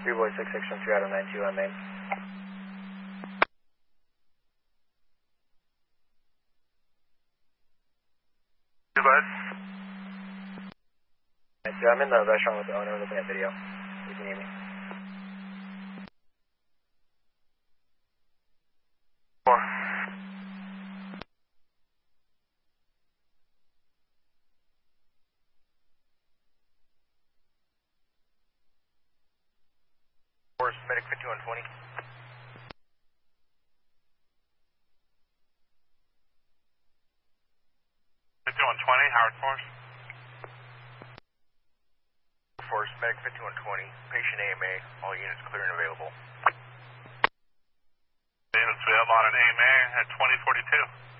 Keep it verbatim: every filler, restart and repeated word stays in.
three boy six six one three out of nine two on main. Go ahead. nine two, I'm in the restaurant with the owner looking at video. You can hear me. Four. Force medic fifty-one twenty. fifty-one twenty, Howard Force. Force medic fifty-one twenty. Patient A M A. All units clear and available. Units available on an A M A at twenty forty-two.